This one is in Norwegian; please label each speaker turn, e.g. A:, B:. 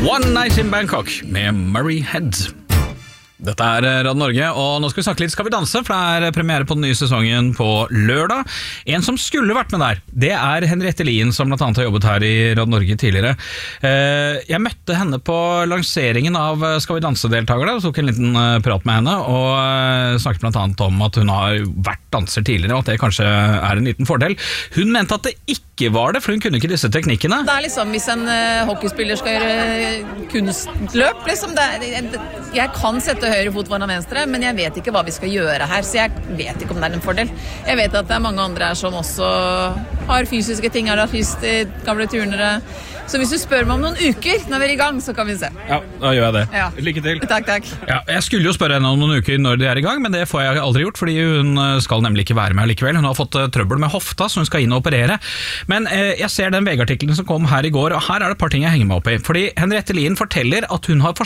A: One Night in Bangkok med Murray Head. Dette Radio Norge, og nå skal vi snakke litt Skal vi danse, for det premiere på den nye sesongen på lørdag. En som skulle vært med der, det Henriette Lien, som blant annet har jobbet her i Radio Norge tidligere. Jeg møtte henne på lanseringen av Skal vi danse-deltakere, og tok en liten prat med henne, og snakket blant annet om at hun har vært danser tidligere, og at det kanskje en liten fordel. Hun mente at det ikke var det, for hun kunne ikke disse teknikkene.
B: Det liksom, hvis en hockeyspiller skal gjøre kunstløp, liksom, jeg kan sette høyre fot foran venstre, men jeg vet ikke hva vi skal gjøre her, så jeg vet ikke om det en fordel. Jeg vet at det mange andre her som også har fysiske ting, har artister, gamle turnere. Så hvis du spør meg om noen uker når vi i gang, så kan vi se.
A: Ja, da gjør jeg det.
B: Ja.
A: Lykke til.
B: Takk.
A: Ja, jeg skulle jo spørre henne om noen uker når de i gang, men det får jeg aldri gjort, fordi hun skal nemlig ikke være med likevel. Hun har fått trøbbel med hofta, så hun skal inn og operere. Men jeg ser den VG-artikkelen som kom her i går, og her det et par ting jeg henger meg opp i. Fordi Henriette Lien forteller at hun har